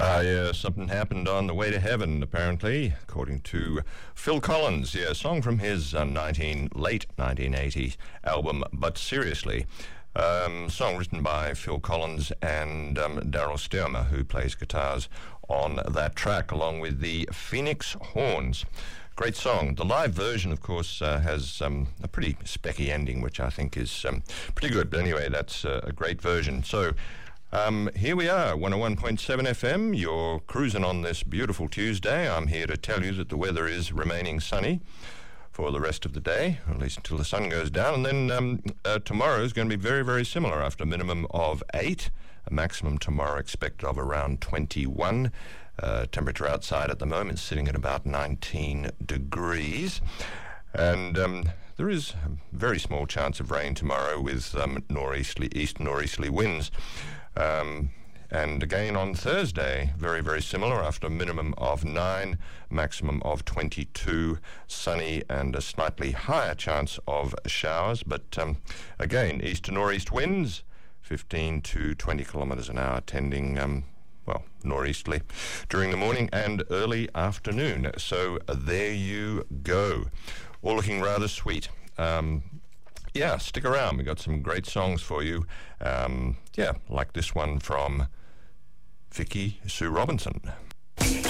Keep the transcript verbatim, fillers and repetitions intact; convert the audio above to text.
Uh, yeah, something happened on the way to heaven, apparently, according to Phil Collins. Yeah, a song from his uh, nineteen late nineteen eighties album, But Seriously. Um, song written by Phil Collins and um, Daryl Stuermer, who plays guitars on that track, along with the Phoenix Horns. Great song. The live version, of course, uh, has um, a pretty specky ending, which I think is um, pretty good. But anyway, that's uh, a great version. So um, here we are, one oh one point seven F M. You're cruising on this beautiful Tuesday. I'm here to tell you that the weather is remaining sunny for the rest of the day, or at least until the sun goes down. And then um, uh, tomorrow is going to be very, very similar, after a minimum of eight. A maximum tomorrow expected of around twenty-one. Uh, temperature outside at the moment is sitting at about nineteen degrees. And um, there is a very small chance of rain tomorrow with um, northeasterly, east northeasterly winds. Um, and again on Thursday, very, very similar, after a minimum of nine, maximum of twenty-two, sunny and a slightly higher chance of showers. But um, again, east to northeast winds, fifteen to twenty kilometres an hour, tending, um, well, northeasterly during the morning and early afternoon. So uh, there you go. All looking rather sweet. Um, yeah, stick around. We've got some great songs for you. Um, yeah, like this one from Vicky Sue Robinson.